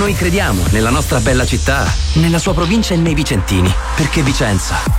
Noi crediamo nella nostra bella città, nella sua provincia e nei vicentini, perché Vicenza